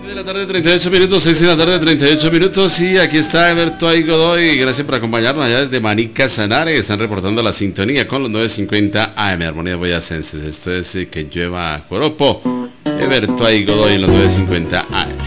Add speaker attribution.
Speaker 1: de la tarde, 38 minutos, 6 de la tarde, 38 minutos. Y aquí está Eberto y Godoy. Gracias por acompañarnos allá desde Manica Sanare. Están reportando la sintonía con los 950 AM, Armonía Boyacenses. Esto es que llueva Coropo. Eberto y Godoy en los 950 AM.